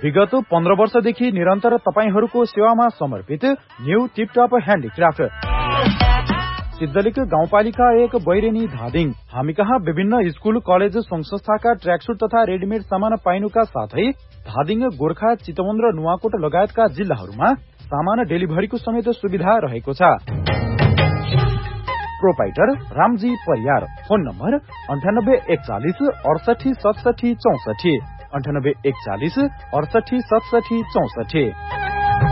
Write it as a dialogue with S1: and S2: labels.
S1: विगत 15 वर्षदेखि निरन्तर तपाईहरूको सेवामा समर्पित न्यू टिपटप ह्यान्डिक्राफ्ट सिद्धलिक गाउँपालिका 1 बैरेनी धादिङ। हामी कहाँ विभिन्न स्कूल कलेज संघ संस्थाका ट्र्याकसूट तथा रेडिमेड सामान पाइनुका साथै धादिङ, गोर्खा, चितवन र नुवाकोट लगायतका जिल्लाहरूमा सामान डेलिभरीको समेत सुविधा रहेको छ। Proprietor Ramji Pariyar. Phone number 9841 68 67 64 9841 68 67 64।